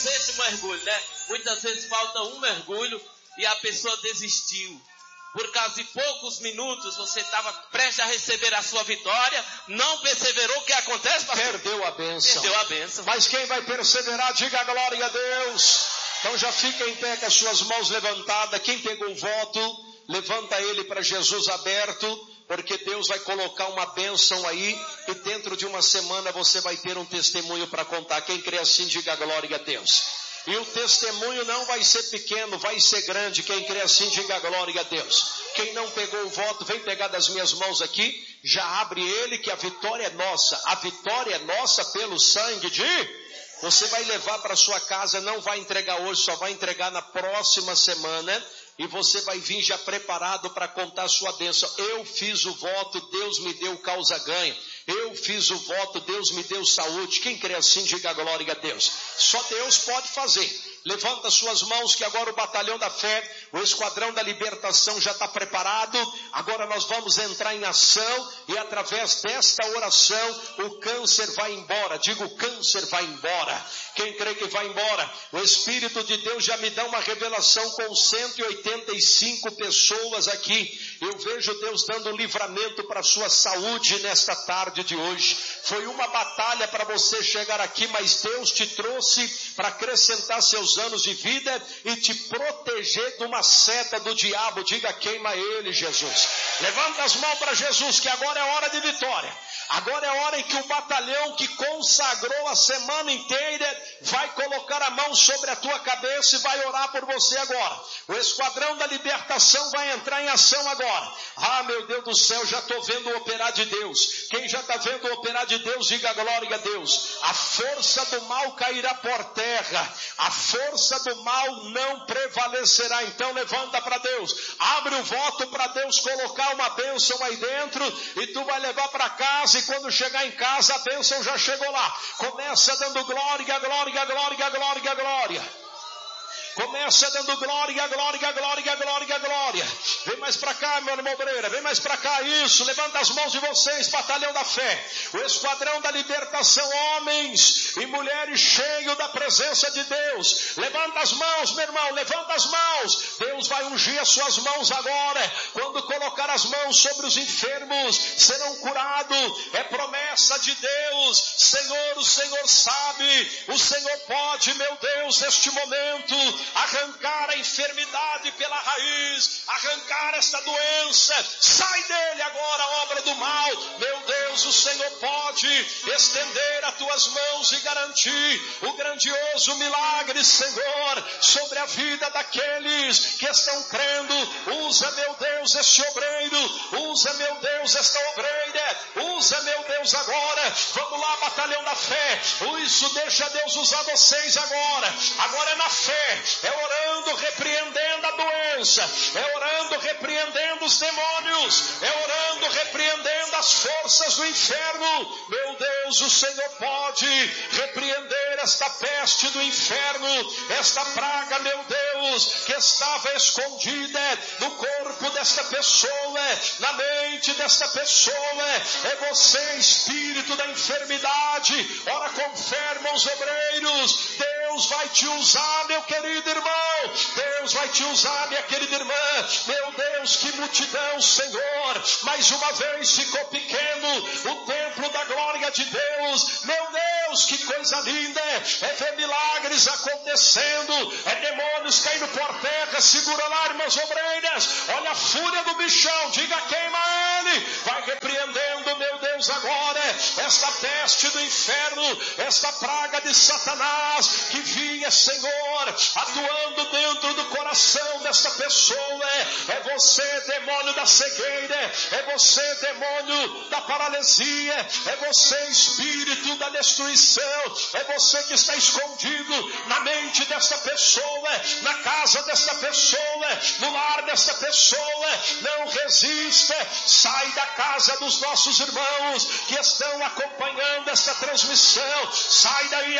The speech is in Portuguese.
Esse mergulho, né? Muitas vezes falta um mergulho e a pessoa desistiu. Por causa de poucos minutos você estava prestes a receber a sua vitória, não perseverou. O que acontece, pastor? Perdeu a bênção. Perdeu a bênção. Mas quem vai perseverar, diga glória a Deus. Então já fica em pé com as suas mãos levantadas. Quem pegou o voto, levanta ele para Jesus aberto, porque Deus vai colocar uma bênção aí, e dentro de uma semana você vai ter um testemunho para contar. Quem crê assim, diga glória a Deus. E o testemunho não vai ser pequeno, vai ser grande. Quem crê assim, diga glória a Deus. Quem não pegou o voto, vem pegar das minhas mãos aqui, já abre ele, que a vitória é nossa. A vitória é nossa pelo sangue de... Você vai levar para sua casa, não vai entregar hoje, só vai entregar na próxima semana. E você vai vir já preparado para contar a sua bênção. Eu fiz o voto, Deus me deu causa ganha. Eu fiz o voto, Deus me deu saúde. Quem crê assim, diga glória a Deus. Só Deus pode fazer. Levanta suas mãos, que agora o batalhão da fé, o esquadrão da libertação já está preparado. Agora nós vamos entrar em ação, e através desta oração o câncer vai embora. Digo, o câncer vai embora. Quem crê que vai embora? O Espírito de Deus já me dá uma revelação com 185 pessoas aqui. Eu vejo Deus dando um livramento para a sua saúde nesta tarde de hoje. Foi uma batalha para você chegar aqui, mas Deus te trouxe para acrescentar seus anos de vida e te proteger de uma seta do diabo. Diga, queima ele, Jesus. Levanta as mãos para Jesus, que agora é hora de vitória. Agora é hora em que o batalhão que consagrou a semana inteira vai colocar a mão sobre a tua cabeça e vai orar por você agora. O esquadrão da libertação vai entrar em ação agora. Ah, meu Deus do céu, já estou vendo o operar de Deus. Quem já está vendo o operar de Deus, diga glória a Deus. A força do mal cairá por terra. A força do mal não prevalecerá. Então levanta para Deus. Abre o voto para Deus colocar uma bênção aí dentro, e tu vai levar para casa. E quando chegar em casa, a bênção já chegou lá. Começa dando glória, glória, glória, glória, glória. Começa dando glória, glória, glória, glória, glória. Vem mais para cá, meu irmão Breira. Vem mais para cá, isso. Levanta as mãos de vocês, batalhão da fé. O esquadrão da libertação, homens e mulheres cheios da presença de Deus. Levanta as mãos, meu irmão, levanta as mãos. Deus vai ungir as suas mãos agora. Quando colocar as mãos sobre os enfermos, serão curados. É promessa de Deus. Senhor, o Senhor sabe. O Senhor pode, meu Deus, neste momento, arrancar a enfermidade pela raiz, arrancar esta doença. Sai dele agora, obra do mal. Meu Deus, o Senhor pode estender as tuas mãos e garantir o grandioso milagre, Senhor, sobre a vida daqueles que estão crendo. Usa, meu Deus, este obreiro. Usa, meu Deus, esta obreira. Usa, meu Deus, agora. Vamos lá, batalhão da fé. Isso, deixa Deus usar vocês agora. Agora é na fé. É orando, repreendendo a doença. É orando, repreendendo os demônios. É orando, repreendendo as forças do inferno. Meu Deus, o Senhor pode repreender esta peste do inferno, esta praga, meu Deus, que estava escondida no corpo desta pessoa, na mente desta pessoa. É você, espírito da enfermidade. Ora, confirma os obreiros. Deus vai te usar, meu querido irmão. Deus vai te usar, minha querida irmã. Meu Deus, que multidão, Senhor. Mais uma vez ficou pequeno o templo da glória de Deus. Meu Deus, que coisa linda. É ver milagres acontecendo. É demônios caindo por terra. Segura lá, irmãs obreiras. Olha a fúria do bichão. Diga, queima ele. Vai repreendendo, meu Deus, agora esta peste do inferno, esta praga de Satanás que vinha, Senhor, atuando dentro do coração desta pessoa. É você, demônio da cegueira. É você, demônio da paralisia. É você, espírito da destruição. É você que está escondido na mente desta pessoa, na casa desta pessoa, no lar desta pessoa. Não resista. Sai da casa dos nossos irmãos que estão acompanhando esta transmissão. Sai daí